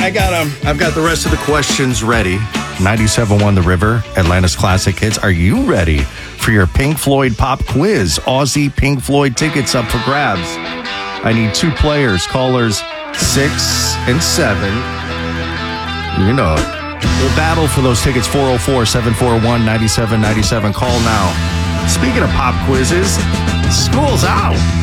I got them. I've got the rest of the questions ready. 97.1 The River, Atlanta's classic hits. Are you ready for your Pink Floyd pop quiz? Aussie Pink Floyd tickets up for grabs. I need 2 players, callers 6 and 7. You know it. We'll battle for those tickets, 404-741-9797. Call now. Speaking of pop quizzes, school's out.